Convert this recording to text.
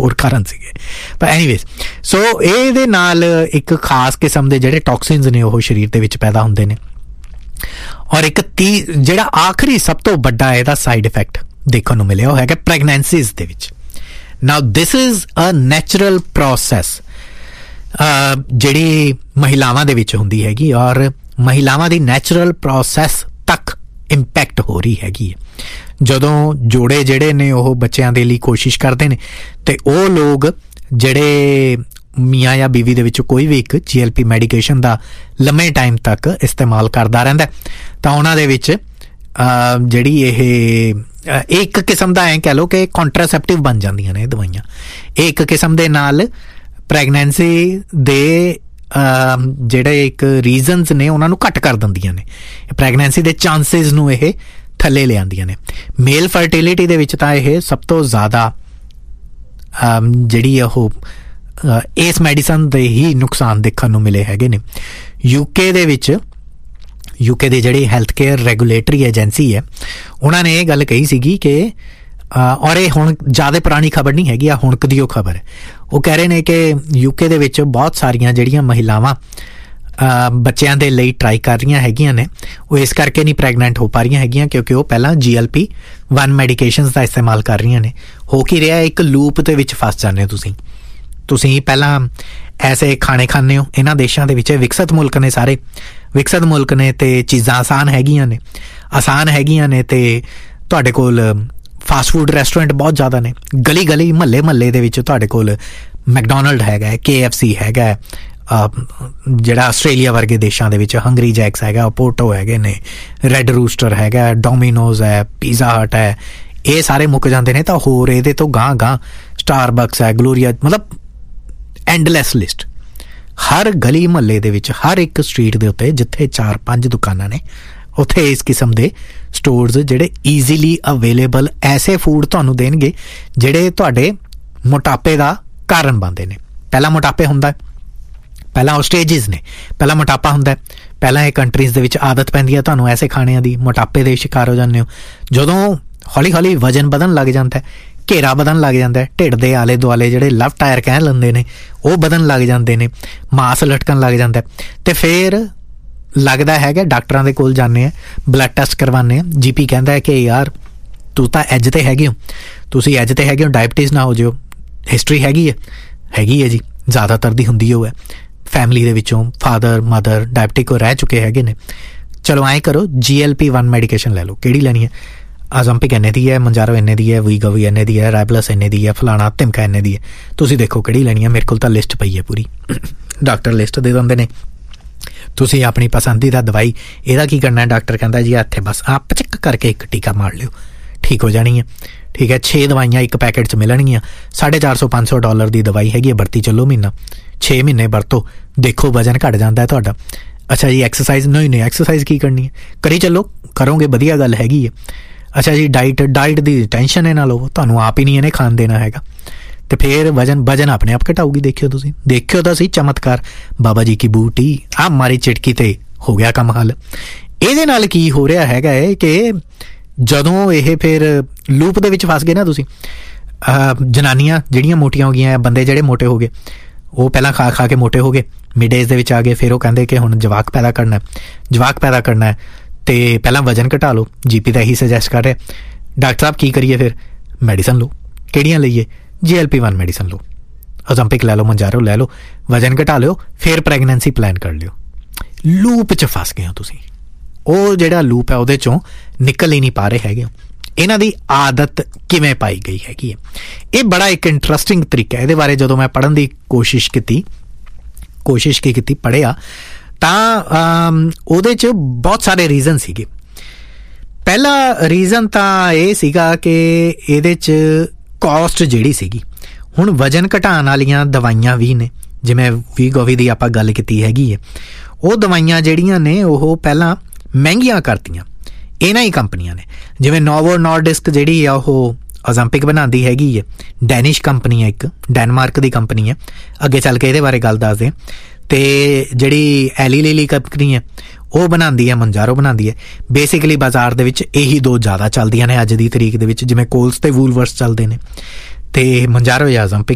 ਹੋਰ ਕਾਰਨ ਸੀਗੇ। ਪਰ ਐਨੀਵੇਜ਼, ਸੋ ਇਹਦੇ ਨਾਲ ਇੱਕ ਖਾਸ ਕਿਸਮ ਦੇ ਜਿਹੜੇ ਟੌਕਸਿਨਸ ਨੇ ਉਹ ਸਰੀਰ ਦੇ ਵਿੱਚ ਪੈਦਾ ਹੁੰਦੇ ਨੇ। ਔਰ ਇੱਕ ਜਿਹੜਾ ਆਖਰੀ ਸਭ ਤੋਂ ਵੱਡਾ ਇਹਦਾ ਸਾਈਡ ਇਫੈਕਟ ਦੇਖਣ ਨੂੰ ਮਿਲਿਆ ਉਹ ਹੈਗਾ ਪ੍ਰੈਗਨੈਂਸੀਜ਼ ਦੇ ਵਿੱਚ। ਨਾਓ this is a natural process ਜਿਹੜੀ ਮਹਿਲਾਵਾਂ ਦੇ ਵਿੱਚ ਹੁੰਦੀ ਹੈਗੀ, ਔਰ ਮਹਿਲਾਵਾਂ ਦੀ ਨੈਚੁਰਲ ਪ੍ਰੋਸੈਸ ਤੱਕ ਇੰਪੈਕਟ ਹੋ ਰਹੀ ਹੈਗੀ ਹੈ। ਜਦੋਂ ਜੋੜੇ ਜਿਹੜੇ ਨੇ ਉਹ ਬੱਚਿਆਂ ਦੇ ਲਈ ਕੋਸ਼ਿਸ਼ ਕਰਦੇ ਨੇ ਅਤੇ ਉਹ ਲੋਕ ਜਿਹੜੇ ਮੀਆਂ ਜਾਂ ਬੀਵੀ ਦੇ ਵਿੱਚੋਂ ਕੋਈ ਵੀ ਇੱਕ GLP ਮੈਡੀਕੇਸ਼ਨ ਦਾ ਲੰਮੇ ਟਾਈਮ ਤੱਕ ਇਸਤੇਮਾਲ ਕਰਦਾ ਰਹਿੰਦਾ, ਤਾਂ ਉਹਨਾਂ ਦੇ ਵਿੱਚ ਜਿਹੜੀ ਇਹ ਇੱਕ ਕਿਸਮ ਦਾ ਐਂ ਕਹਿ ਲਓ ਕਿ ਕੰਟਰਾਸੈਪਟਿਵ ਬਣ ਜਾਂਦੀਆਂ ਨੇ ਇਹ ਦਵਾਈਆਂ। ਇਹ ਇੱਕ ਕਿਸਮ ਦੇ ਨਾਲ ਪ੍ਰੈਗਨੈਂਸੀ ਦੇ ਜਿਹੜੇ ਇੱਕ ਰੀਜ਼ਨਸ ਨੇ ਉਹਨਾਂ ਨੂੰ ਘੱਟ ਕਰ ਦਿੰਦੀਆਂ ਨੇ, ਪ੍ਰੈਗਨੈਂਸੀ ਦੇ ਚਾਂਸਿਸ ਨੂੰ ਇਹ ਥੱਲੇ ਲਿਆਉਂਦੀਆਂ ਨੇ। ਮੇਲ ਫਰਟੀਲਿਟੀ ਦੇ ਵਿੱਚ ਤਾਂ ਇਹ ਸਭ ਤੋਂ ਜ਼ਿਆਦਾ ਜਿਹੜੀ ਉਹ ਇਸ ਮੈਡੀਸਨ ਦੇ ਹੀ ਨੁਕਸਾਨ ਦੇਖਣ ਨੂੰ ਮਿਲੇ ਹੈਗੇ ਨੇ। UK ਦੇ ਵਿੱਚ UK ਦੀ ਜਿਹੜੀ ਹੈਲਥ ਕੇਅਰ ਰੈਗੂਲੇਟਰੀ ਏਜੰਸੀ ਹੈ, ਉਹਨਾਂ ਨੇ ਇਹ ਗੱਲ ਕਹੀ ਸੀਗੀ ਕਿ ਔਰ ਇਹ ਹੁਣ ਜ਼ਿਆਦਾ ਪੁਰਾਣੀ ਖਬਰ ਨਹੀਂ ਹੈਗੀ, ਆ ਹੁਣ ਕਦੀ ਉਹ ਖਬਰ ਹੈ। ਉਹ ਕਹਿ ਰਹੇ ਨੇ ਕਿ UK ਦੇ ਵਿੱਚ ਬਹੁਤ ਸਾਰੀਆਂ ਜਿਹੜੀਆਂ ਮਹਿਲਾਵਾਂ ਬੱਚਿਆਂ ਦੇ ਲਈ ਟਰਾਈ ਕਰ ਰਹੀਆਂ ਹੈਗੀਆਂ ਨੇ, ਉਹ ਇਸ ਕਰਕੇ ਨਹੀਂ ਪ੍ਰੈਗਨੈਂਟ ਹੋ ਪਾ ਰਹੀਆਂ ਹੈਗੀਆਂ ਕਿਉਂਕਿ ਉਹ ਪਹਿਲਾਂ GLP-1 ਮੈਡੀਕੇਸ਼ਨਸ ਦਾ ਇਸਤੇਮਾਲ ਕਰ ਰਹੀਆਂ ਨੇ। ਹੋ ਕੀ ਰਿਹਾ, ਇੱਕ ਲੂਪ ਦੇ ਵਿੱਚ ਫਸ ਜਾਂਦੇ ਹੋ ਤੁਸੀਂ ਪਹਿਲਾਂ ਐਸੇ ਖਾਣੇ ਖਾਂਦੇ ਹੋ। ਇਹਨਾਂ ਦੇਸ਼ਾਂ ਦੇ ਵਿੱਚ ਵਿਕਸਿਤ ਮੁਲਕ ਨੇ, ਸਾਰੇ ਵਿਕਸਿਤ ਮੁਲਕ ਨੇ, ਅਤੇ ਚੀਜ਼ਾਂ ਆਸਾਨ ਹੈਗੀਆਂ ਨੇ ਅਤੇ ਤੁਹਾਡੇ ਕੋਲ ਫਾਸਟ ਫੂਡ ਰੈਸਟੋਰੈਂਟ ਬਹੁਤ ਜ਼ਿਆਦਾ ਨੇ। ਗਲੀ ਮਹੱਲੇ ਦੇ ਵਿੱਚ ਤੁਹਾਡੇ ਕੋਲ ਮੈਕਡੋਨਲਡ ਹੈਗਾ, KFC ਹੈਗਾ, ਜਿਹੜਾ ਆਸਟ੍ਰੇਲੀਆ ਵਰਗੇ ਦੇਸ਼ਾਂ ਦੇ ਵਿੱਚ ਹੰਗਰੀ ਜੈਕਸ ਹੈਗਾ, ਪੋਟੋ ਹੈਗੇ ਨੇ, ਰੈੱਡ ਰੂਸਟਰ ਹੈਗਾ, ਡੋਮੀਨੋਜ਼ ਹੈ, ਪੀਜ਼ਾ ਹਟ ਹੈ। ਇਹ ਸਾਰੇ ਮੁੱਕ ਜਾਂਦੇ ਨੇ ਤਾਂ ਹੋਰ ਇਹਦੇ ਤੋਂ ਗਾਂਹ ਸਟਾਰਬਕਸ ਹੈ, ਗਲੋਰੀਆ, ਮਤਲਬ ਐਂਡਲੈਸ ਲਿਸਟ। ਹਰ ਗਲੀ ਮਹੱਲੇ ਦੇ ਵਿੱਚ, ਹਰ ਇੱਕ ਸਟਰੀਟ ਦੇ ਉੱਤੇ ਜਿੱਥੇ 4-5 ਦੁਕਾਨਾਂ ਨੇ, ਉੱਥੇ ਇਸ ਕਿਸਮ ਦੇ ਸਟੋਰਸ ਜਿਹੜੇ ਈਜ਼ੀਲੀ ਅਵੇਲੇਬਲ ਐਸੇ ਫੂਡ ਤੁਹਾਨੂੰ ਦੇਣਗੇ ਜਿਹੜੇ ਤੁਹਾਡੇ ਮੋਟਾਪੇ ਦਾ ਕਾਰਨ ਬਣਦੇ ਨੇ। ਪਹਿਲਾਂ ਮੋਟਾਪੇ ਹੁੰਦਾ, ਪਹਿਲਾਂ ਉਹ ਸਟੇਜਿਸ ਨੇ, ਪਹਿਲਾਂ ਮੋਟਾਪਾ ਹੁੰਦਾ, ਪਹਿਲਾਂ ਇਹ ਕੰਟਰੀਜ਼ ਦੇ ਵਿੱਚ ਆਦਤ ਪੈਂਦੀ ਹੈ ਤੁਹਾਨੂੰ ਐਸੇ ਖਾਣਿਆਂ ਦੀ, ਮੋਟਾਪੇ ਦੇ ਸ਼ਿਕਾਰ ਹੋ ਜਾਂਦੇ ਹੋ। ਜਦੋਂ ਹੌਲੀ ਵਜ਼ਨ ਵਧਣ ਲੱਗ ਜਾਂਦਾ, ਘੇਰਾ ਵਧਣ ਲੱਗ ਜਾਂਦਾ, ਢਿੱਡ ਦੇ ਆਲੇ ਦੁਆਲੇ ਜਿਹੜੇ ਲਵ ਟਾਇਰ ਕਹਿ ਲੈਂਦੇ ਨੇ ਉਹ ਵਧਣ ਲੱਗ ਜਾਂਦੇ ਨੇ, ਮਾਸ ਲਟਕਣ ਲੱਗ ਜਾਂਦਾ, ਅਤੇ ਫਿਰ ਲੱਗਦਾ ਹੈਗਾ ਡਾਕਟਰਾਂ ਦੇ ਕੋਲ ਜਾਂਦੇ ਆ, ਬਲੱਡ ਟੈਸਟ ਕਰਵਾਉਂਦੇ ਆ। GP ਕਹਿੰਦਾ ਹੈ ਕਿ ਯਾਰ ਤੂੰ ਤਾਂ ਐਜ 'ਤੇ ਹੈਗੇ ਹੋ, ਤੁਸੀਂ ਐਜ 'ਤੇ ਹੈਗੇ ਹੋ, ਡਾਇਬਟੀਜ਼ ਨਾ ਹੋ ਜਾਓ। ਹਿਸਟਰੀ ਹੈਗੀ ਹੈ ਜੀ, ਜ਼ਿਆਦਾਤਰ ਦੀ ਹੁੰਦੀ ਉਹ ਹੈ। ਫੈਮਿਲੀ ਦੇ ਵਿੱਚੋਂ ਫਾਦਰ ਮਦਰ ਡਾਇਬਟਿਕ ਰਹਿ ਚੁੱਕੇ ਹੈਗੇ ਨੇ। ਚਲੋ ਐਂ ਕਰੋ, GLP-1 ਮੈਡੀਕੇਸ਼ਨ ਲੈ ਲਓ। ਕਿਹੜੀ ਲੈਣੀ ਹੈ? ਅਜ਼ੰਪਿਕ ਇੰਨੇ ਦੀ ਹੈ, ਮੰਜਾਰੋ ਇੰਨੇ ਦੀ ਹੈ, ਵੀਗੋਵੀ ਇੰਨੇ ਦੀ ਹੈ, ਰਾਈਬਲਸ ਇੰਨੇ ਦੀ ਹੈ, ਫਲਾਣਾ ਧਿਮਕਾ ਇੰਨੇ ਦੀ ਹੈ। ਤੁਸੀਂ ਦੇਖੋ ਕਿਹੜੀ ਲੈਣੀ ਹੈ। ਮੇਰੇ ਕੋਲ ਤਾਂ ਲਿਸਟ ਪਈ ਹੈ ਪੂਰੀ, ਡਾਕਟਰ ਲਿਸਟ ਦੇ ਦਿੰਦੇ ਨੇ। ਤੁਸੀਂ ਆਪਣੀ ਪਸੰਦੀਦਾ ਦਵਾਈ, ਇਹਦਾ ਕੀ ਕਰਨਾ, ਡਾਕਟਰ ਕਹਿੰਦਾ ਜੀ ਇੱਥੇ ਬਸ ਆਪ ਚੈੱਕ ਕਰਕੇ ਇੱਕ ਟੀਕਾ ਮਾਰ ਲਿਓ, ਠੀਕ ਹੋ ਜਾਣੀ ਹੈ। ਠੀਕ ਹੈ, 6 ਦਵਾਈਆਂ ਇੱਕ ਪੈਕੇਟ 'ਚ ਮਿਲਣਗੀਆਂ। $450-500 ਦੀ ਦਵਾਈ ਹੈਗੀ ਹੈ, ਵਰਤੀ ਚੱਲੋ ਮਹੀਨਾ, 6 ਮਹੀਨੇ ਵਰਤੋ, ਦੇਖੋ ਵਜ਼ਨ ਘੱਟ ਜਾਂਦਾ ਹੈ ਤੁਹਾਡਾ। ਅੱਛਾ ਜੀ, ਐਕਸਰਸਾਈਜ਼ ਨਹੀਂ ਐਕਸਰਸਾਈਜ਼ ਕੀ ਕਰਨੀ ਹੈ, ਕਰੀ ਚੱਲੋ, ਕਰੋਗੇ ਵਧੀਆ ਗੱਲ ਹੈਗੀ ਹੈ। ਅੱਛਾ ਜੀ, ਡਾਈਟ ਦੀ ਟੈਨਸ਼ਨ ਇਹ ਨਾ ਲਓ, ਤੁਹਾਨੂੰ ਆਪ ਹੀ ਨਹੀਂ ਇਹਨੇ ਖਾਣ ਦੇਣਾ ਹੈਗਾ, ਅਤੇ ਫਿਰ ਵਜ਼ਨ ਆਪਣੇ ਆਪ ਘਟਾਊਗੀ। ਦੇਖਿਓ ਤਾਂ ਸਹੀ ਚਮਤਕਾਰ, ਬਾਬਾ ਜੀ ਕੀ ਬੂਟੀ, ਆਹ ਮਾਰੀ ਚਿਟਕੀ ਤੇ ਹੋ ਗਿਆ ਕੰਮ ਹੱਲ। ਇਹਦੇ ਨਾਲ ਕੀ ਹੋ ਰਿਹਾ ਹੈਗਾ ਹੈ ਕਿ ਜਦੋਂ ਇਹ ਫਿਰ ਲੂਪ ਦੇ ਵਿੱਚ ਫਸ ਗਏ ਨਾ ਤੁਸੀਂ, ਜਨਾਨੀਆਂ ਜਿਹੜੀਆਂ ਮੋਟੀਆਂ ਹੋ ਗਈਆਂ, ਬੰਦੇ ਜਿਹੜੇ ਮੋਟੇ ਹੋ ਗਏ, ਉਹ ਪਹਿਲਾਂ ਖਾ ਕੇ ਮੋਟੇ ਹੋ ਗਏ, ਮਿਡ ਏਜ ਦੇ ਵਿੱਚ ਆ ਗਏ, ਫਿਰ ਉਹ ਕਹਿੰਦੇ ਕਿ ਹੁਣ ਜਵਾਕ ਪੈਦਾ ਕਰਨਾ ਹੈ ਅਤੇ ਪਹਿਲਾਂ ਵਜ਼ਨ ਘਟਾ ਲਓ। GP ਤਾਂ ਇਹੀ ਸੁਜੈਸਟ ਕਰ ਰਿਹਾ। ਡਾਕਟਰ ਸਾਹਿਬ ਕੀ ਕਰੀਏ ਫਿਰ? ਮੈਡੀਸਨ ਲਓ। ਕਿਹੜੀਆਂ ਲਈਏ? GLP-1 ਮੈਡੀਸਨ ਲਓ, ਅਜ਼ੰਪਿਕ ਲੈ ਲਓ, ਮੰਜਾਰੋ ਲੈ ਲਓ, ਵਜ਼ਨ ਘਟਾ ਲਿਓ, ਫਿਰ ਪ੍ਰੈਗਨੈਂਸੀ ਪਲਾਨ ਕਰ ਲਿਓ। ਲੂਪ 'ਚ ਫਸ ਗਏ ਹੋ ਤੁਸੀਂ। ਉਹ ਜਿਹੜਾ ਲੂਪ ਹੈ ਉਹਦੇ 'ਚੋਂ ਨਿਕਲ ਹੀ ਨਹੀਂ ਪਾ ਰਹੇ ਹੈਗੇ। ਇਹਨਾਂ ਦੀ ਆਦਤ ਕਿਵੇਂ ਪਾਈ ਗਈ ਹੈਗੀ ਹੈ, ਇਹ ਬੜਾ ਇੱਕ ਇੰਟਰਸਟਿੰਗ ਤਰੀਕਾ ਹੈ। ਇਹਦੇ ਬਾਰੇ ਜਦੋਂ ਮੈਂ ਪੜ੍ਹਨ ਦੀ ਕੋਸ਼ਿਸ਼ ਕੀਤੀ ਪੜ੍ਹਿਆ ਤਾਂ ਉਹਦੇ 'ਚ ਬਹੁਤ ਸਾਰੇ ਰੀਜ਼ਨ ਸੀਗੇ। ਪਹਿਲਾ ਰੀਜ਼ਨ ਤਾਂ ਇਹ ਸੀਗਾ ਕਿ ਇਹਦੇ 'ਚ ਕਾਸਟ ਜਿਹੜੀ ਸੀਗੀ, ਹੁਣ ਵਜ਼ਨ ਘਟਾਉਣ ਵਾਲੀਆਂ ਦਵਾਈਆਂ ਵੀ ਨੇ, ਜਿਵੇਂ ਵੀਗੋਵੀ ਦੀ ਆਪਾਂ ਗੱਲ ਕੀਤੀ ਹੈਗੀ ਹੈ, ਉਹ ਦਵਾਈਆਂ ਜਿਹੜੀਆਂ ਨੇ ਉਹ ਪਹਿਲਾਂ ਮਹਿੰਗੀਆਂ ਕਰਤੀਆਂ ਇਹਨਾਂ ਹੀ ਕੰਪਨੀਆਂ ਨੇ। ਜਿਵੇਂ ਨੋਵੋ ਨੋਰਡਿਸਕ ਜਿਹੜੀ ਆ ਉਹ ਅਜ਼ੰਪਿਕ ਬਣਾਉਂਦੀ ਹੈਗੀ ਹੈ, ਡੈਨਿਸ਼ ਕੰਪਨੀ ਹੈ, ਇੱਕ ਡੈਨਮਾਰਕ ਦੀ ਕੰਪਨੀ ਹੈ। ਅੱਗੇ ਚੱਲ ਕੇ ਇਹਦੇ ਬਾਰੇ ਗੱਲ ਦੱਸਦੇ। ਅਤੇ ਜਿਹੜੀ ਐਲੀ ਲੇਲੀ ਕੰਪਨੀ ਹੈ ਉਹ ਬਣਾਉਂਦੀ ਹੈ, ਮੰਜਾਰੋ ਬਣਾਉਂਦੀ ਹੈ। ਬੇਸਿਕਲੀ ਬਾਜ਼ਾਰ ਦੇ ਵਿੱਚ ਇਹੀ ਦੋ ਜ਼ਿਆਦਾ ਚੱਲਦੀਆਂ ਨੇ ਅੱਜ ਦੀ ਤਰੀਕ ਦੇ ਵਿੱਚ, ਜਿਵੇਂ ਕੋਲਸ ਅਤੇ ਵੂਲਵਰਸ ਚੱਲਦੇ ਨੇ, ਅਤੇ ਮੰਜਾਰੋ ਜਾਂ ਅਜ਼ੰਪਿਕ।